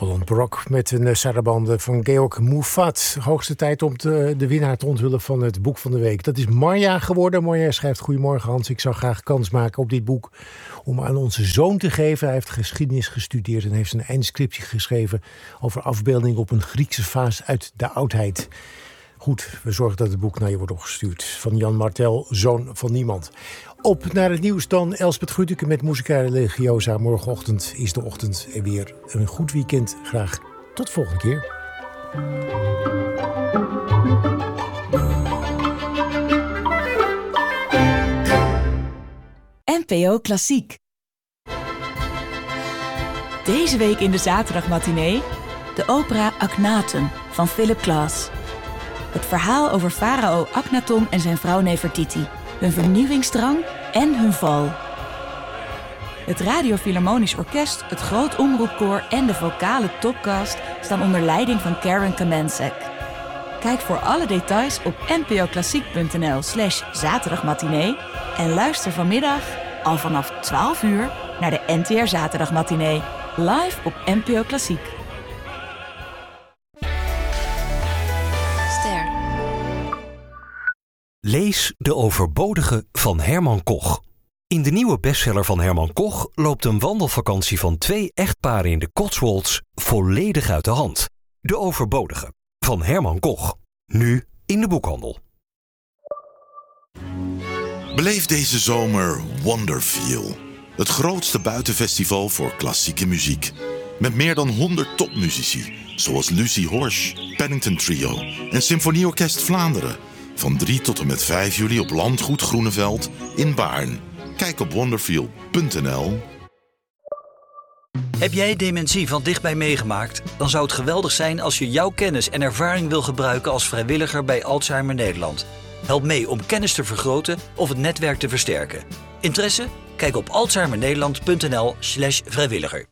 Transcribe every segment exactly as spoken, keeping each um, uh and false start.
Holland Rock met een sarabande van Georg Moufat. Hoogste tijd om te, de winnaar te onthullen van het boek van de week. Dat is Marja geworden. Marja schrijft: Goedemorgen Hans, ik zou graag kans maken op dit boek om aan onze zoon te geven. Hij heeft geschiedenis gestudeerd en heeft een eindscriptie geschreven over afbeeldingen op een Griekse vaas uit de oudheid. Goed, we zorgen dat het boek naar je wordt opgestuurd. Van Jan Martel, Zoon van Niemand. Op naar het nieuws dan. Elspeth Grütke met Musica Religiosa. Morgenochtend is de ochtend en weer een goed weekend. Graag tot de volgende keer. N P O Klassiek. Deze week in de zaterdagmatinee de opera Akhenaten van Philip Glass. Het verhaal over farao Akhenaton en zijn vrouw Nefertiti, hun vernieuwingsdrang en hun val. Het Radio Philharmonisch Orkest, het Groot Omroepkoor en de vocale topcast staan onder leiding van Karen Kamencek. Kijk voor alle details op npoklassiek.nl slash zaterdagmatinee en luister vanmiddag al vanaf twaalf uur naar de N T R Zaterdagmatinee, live op N P O Klassiek. Ster. Lees De Overbodige van Herman Koch. In de nieuwe bestseller van Herman Koch loopt een wandelvakantie van twee echtparen in de Cotswolds volledig uit de hand. De Overbodige van Herman Koch. Nu in de boekhandel. Beleef deze zomer Wonderfeel. Het grootste buitenfestival voor klassieke muziek. Met meer dan honderd topmuzici, zoals Lucie Horsch, Paddington Trio en Symfonieorkest Vlaanderen. Van drie tot en met vijf juli op Landgoed Groeneveld in Baarn. Kijk op wonderfeel punt n l. Heb jij dementie van dichtbij meegemaakt? Dan zou het geweldig zijn als je jouw kennis en ervaring wil gebruiken als vrijwilliger bij Alzheimer Nederland. Help mee om kennis te vergroten of het netwerk te versterken. Interesse? Kijk op alzheimernederland.nl slash vrijwilliger.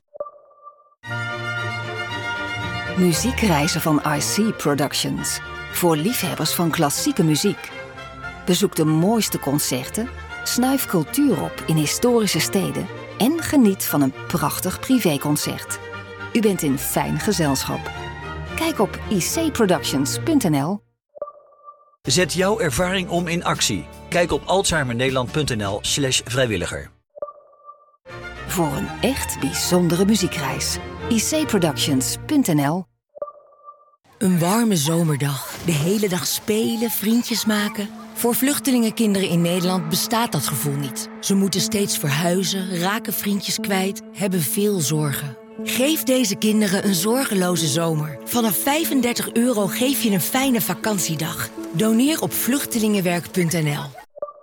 Muziekreizen van I C Productions. Voor liefhebbers van klassieke muziek. Bezoek de mooiste concerten, snuif cultuur op in historische steden en geniet van een prachtig privéconcert. U bent in fijn gezelschap. Kijk op i c productions punt n l. Zet jouw ervaring om in actie. Kijk op alzheimernederland.nl slash vrijwilliger. Voor een echt bijzondere muziekreis. i c productions punt n l. Een warme zomerdag. De hele dag spelen, vriendjes maken. Voor vluchtelingenkinderen in Nederland bestaat dat gevoel niet. Ze moeten steeds verhuizen, raken vriendjes kwijt, hebben veel zorgen. Geef deze kinderen een zorgeloze zomer. Vanaf vijfendertig euro geef je een fijne vakantiedag. Doneer op vluchtelingenwerk punt n l.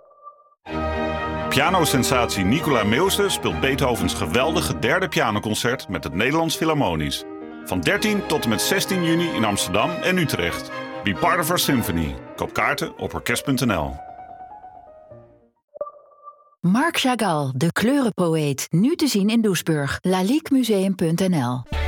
Pianosensatie Nicola Meeuwse speelt Beethovens geweldige derde pianoconcert met het Nederlands Philharmonisch. Van dertien tot en met zestien juni in Amsterdam en Utrecht. Be part of our symphony. Koop kaarten op orkest punt n l. Marc Chagall, de kleurenpoëet. Nu te zien in Doesburg. lalique museum punt n l.